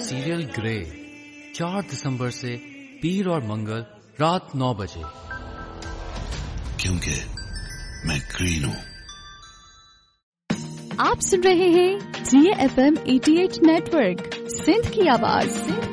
Serial grey 4 दिसंबर से पीर और मंगल रात 9 बजे। क्योंकि मैं ग्रीन हूँ। आप सुन रहे हैं GFM 88 नेटवर्क, सिंध की आवाज।